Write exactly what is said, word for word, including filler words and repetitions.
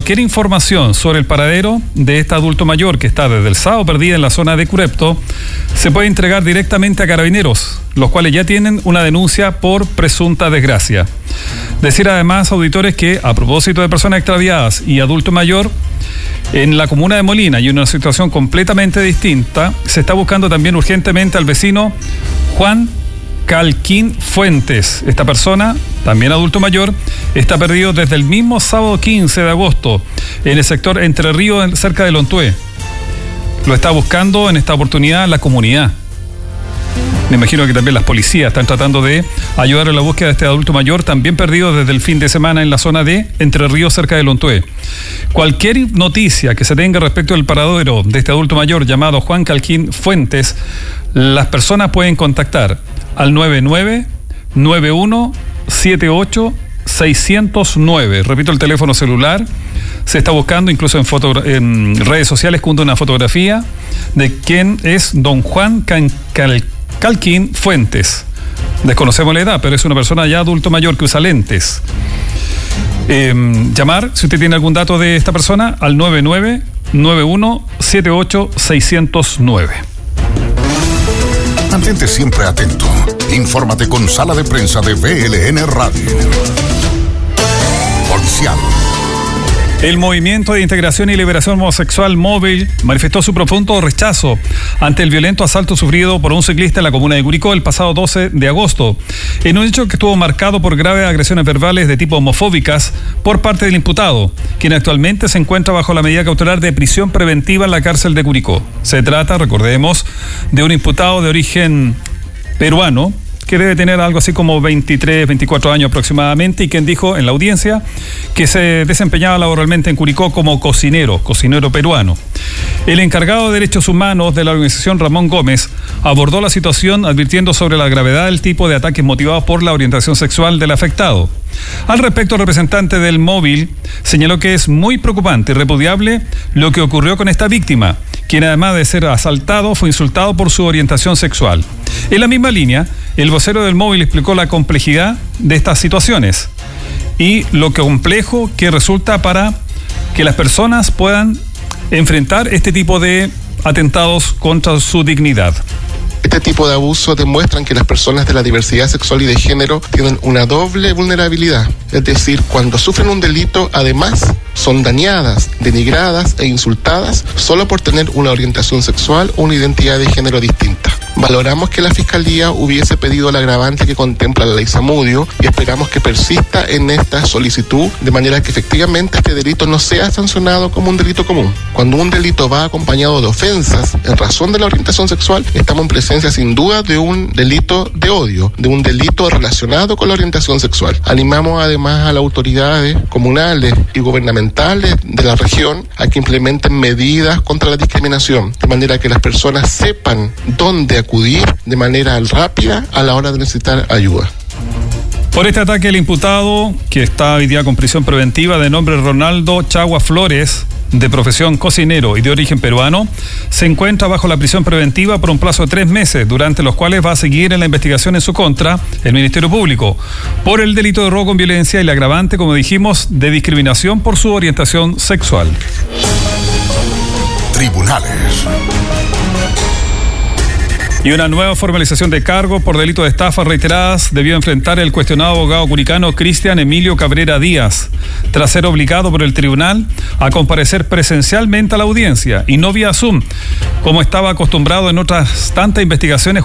cualquier información sobre el paradero de este adulto mayor que está desde el sábado perdida en la zona de Curepto, se puede entregar directamente a Carabineros, los cuales ya tienen una denuncia por presunta desgracia. Decir además, auditores, que a propósito de personas extraviadas y adulto mayor, en la comuna de Molina y en una situación completamente distinta, se está buscando también urgentemente al vecino Juan Calquín Fuentes. Esta persona, también adulto mayor, está perdido desde el mismo sábado quince de agosto en el sector Entre Ríos, cerca de Lontué. Lo está buscando en esta oportunidad la comunidad. Me imagino que también las policías están tratando de ayudar en la búsqueda de este adulto mayor, también perdido desde el fin de semana en la zona de Entre Ríos, cerca de Lontué. Cualquier noticia que se tenga respecto al paradero de este adulto mayor llamado Juan Calquín Fuentes, las personas pueden contactar al nueve nueve nueve uno siete ocho seis cero nueve. Repito, el teléfono celular. Se está buscando incluso en, foto, en redes sociales junto a una fotografía de quién es don Juan Can, Cal, Calquín Fuentes. Desconocemos la edad, pero es una persona ya adulto mayor que usa lentes. Eh, llamar, si usted tiene algún dato de esta persona, al nueve nueve nueve uno siete ocho seis cero nueve. Mantente siempre atento. Infórmate con Sala de Prensa de V L N Radio. Policial. El Movimiento de Integración y Liberación Homosexual Móvil manifestó su profundo rechazo ante el violento asalto sufrido por un ciclista en la comuna de Curicó el pasado doce de agosto, en un hecho que estuvo marcado por graves agresiones verbales de tipo homofóbicas por parte del imputado, quien actualmente se encuentra bajo la medida cautelar de prisión preventiva en la cárcel de Curicó. Se trata, recordemos, de un imputado de origen peruano, que debe tener algo así como veintitrés, veinticuatro años aproximadamente, y quien dijo en la audiencia que se desempeñaba laboralmente en Curicó como cocinero, cocinero peruano. El encargado de Derechos Humanos de la organización, Ramón Gómez, abordó la situación advirtiendo sobre la gravedad del tipo de ataques motivados por la orientación sexual del afectado. Al respecto, el representante del móvil señaló que es muy preocupante y repudiable lo que ocurrió con esta víctima, quien además de ser asaltado fue insultado por su orientación sexual. En la misma línea, el vocero del móvil explicó la complejidad de estas situaciones y lo complejo que resulta para que las personas puedan enfrentar este tipo de atentados contra su dignidad. Este tipo de abusos demuestran que las personas de la diversidad sexual y de género tienen una doble vulnerabilidad. Es decir, cuando sufren un delito, además, son dañadas, denigradas e insultadas solo por tener una orientación sexual o una identidad de género distinta. Valoramos que la Fiscalía hubiese pedido el agravante que contempla la ley Zamudio y esperamos que persista en esta solicitud de manera que efectivamente este delito no sea sancionado como un delito común. Cuando un delito va acompañado de ofensas en razón de la orientación sexual, estamos en presencia sin duda de un delito de odio, de un delito relacionado con la orientación sexual. Animamos además a las autoridades comunales y gubernamentales de la región a que implementen medidas contra la discriminación, de manera que las personas sepan dónde acudir de manera rápida a la hora de necesitar ayuda. Por este ataque, el imputado, que está hoy día con prisión preventiva, de nombre Ronaldo Chagua Flores, de profesión cocinero y de origen peruano, se encuentra bajo la prisión preventiva por un plazo de tres meses, durante los cuales va a seguir en la investigación en su contra el Ministerio Público por el delito de robo con violencia y el agravante, como dijimos, de discriminación por su orientación sexual. Tribunales. Y una nueva formalización de cargo por delito de estafas reiteradas debió enfrentar el cuestionado abogado curicano Cristian Emilio Cabrera Díaz, tras ser obligado por el tribunal a comparecer presencialmente a la audiencia y no vía Zoom, como estaba acostumbrado en otras tantas investigaciones